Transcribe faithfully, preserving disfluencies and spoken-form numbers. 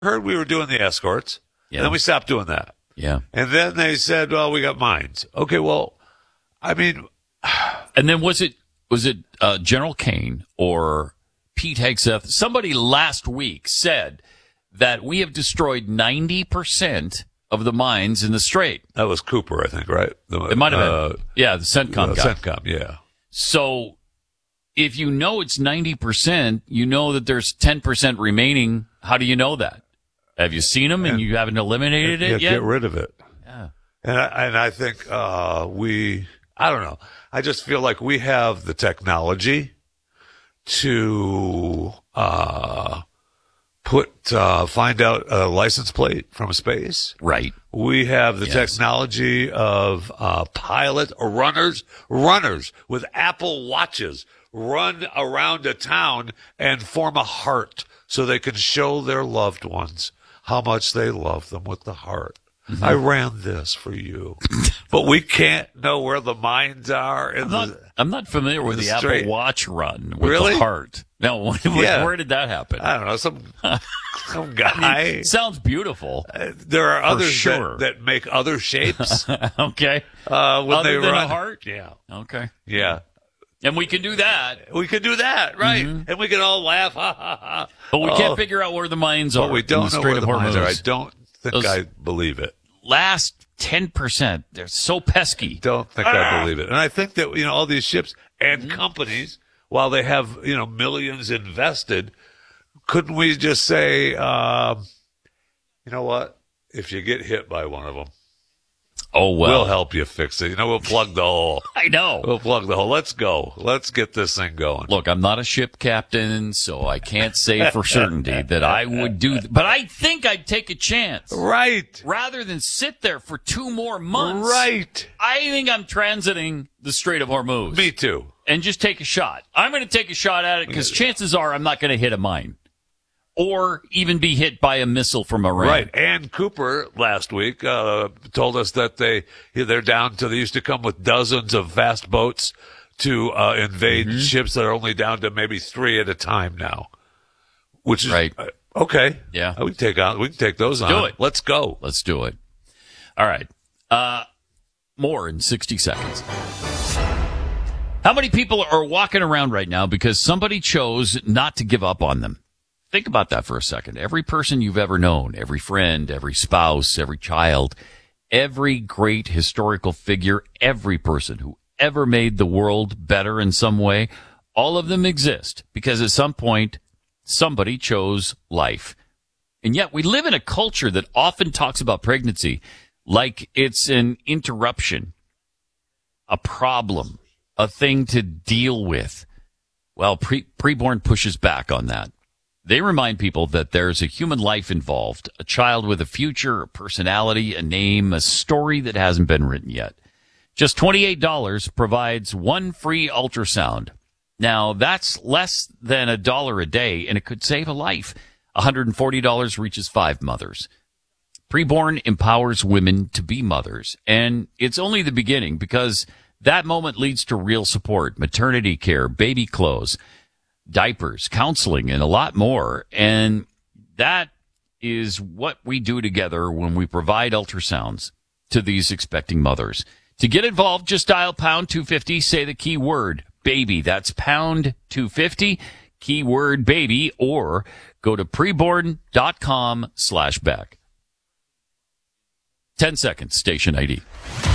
heard we were doing the escorts, Yeah. and then we stopped doing that. Yeah. And then they said, well, we got mines. Okay, well, I mean, And then was it was it uh, General Kane or Pete Hegseth? Somebody last week said that we have destroyed ninety percent of the mines in the Strait. that was Cooper, I think, right? The, It might have uh, been. Yeah, the CENTCOM uh, guy. CENTCOM, yeah. So if you know it's ninety percent, you know that there's ten percent remaining. How do you know that? Have you seen them and, And- you haven't eliminated Yeah, it yet? get rid of it. Yeah. And I, and I think uh, we, I don't know. I just feel like we have the technology to uh, put, uh, find out a license plate from space. Right. We have the Yes. technology of uh, pilot runners, runners with Apple watches run around a town and form a heart so they can show their loved ones how much they love them with the heart. Mm-hmm. I ran this for you, but we can't know where the mines are. In I'm not, the, I'm not familiar with the the Strait. Apple Watch run with Really? the heart. No, Yeah. where did that happen? I don't know, some some I guy. mean, sounds beautiful. Uh, there are others sure. that, that make other shapes Okay. uh, when Other they than run. a heart? Yeah, Okay. yeah. And we can do that, We could do that, right? And we can all laugh, ha ha ha. but we Oh, can't figure out where the mines are. But we in don't the know Strait where of the mines are. I Hormuz. don't think Those- I believe it. Last ten percent, they're so pesky. Don't think Ah. I believe it. And I think that, you know, all these ships and companies, while they have, you know, millions invested, couldn't we just say, um, you know what? If you get hit by one of them, Oh, well. we'll help you fix it. You know, we'll plug the hole. I know. We'll plug the hole. Let's go. Let's get this thing going. Look, I'm not a ship captain, so I can't say for certainty that I would do th- but I think I'd take a chance. Right. Rather than sit there for two more months. Right. I think I'm transiting the Strait of Hormuz. Me too. And just take a shot. I'm going to take a shot at it because chances are I'm not going to hit a mine. Or even be hit by a missile from Iran. Right. Ann Cooper last week uh, told us that they they're down to they used to come with dozens of fast boats to uh, invade Mm-hmm. ships that are only down to maybe three at a time now. Which is Right. uh, okay. Yeah. we can take on we can take those on. Do it. Let's go. Let's do it. All right. Uh, more in sixty seconds. How many people are walking around right now because somebody chose not to give up on them? Think about that for a second. Every person you've ever known, every friend, every spouse, every child, every great historical figure, every person who ever made the world better in some way, all of them exist because at some point somebody chose life. And yet we live in a culture that often talks about pregnancy like it's an interruption, a problem, a thing to deal with. Well, pre- preborn pushes back on that. They remind people that there's a human life involved, a child with a future, a personality, a name, a story that hasn't been written yet. Just twenty-eight dollars provides one free ultrasound. Now, that's less than a dollar a day, and it could save a life. one hundred forty dollars reaches five mothers. Preborn empowers women to be mothers, and it's only the beginning because that moment leads to real support, maternity care, baby clothes, diapers, counseling, and a lot more. And that is what we do together when we provide ultrasounds to these expecting mothers. To get involved, just dial pound two fifty, say the keyword baby. That's pound two fifty, keyword baby, or go to preborn.com slash back. ten seconds, station I D.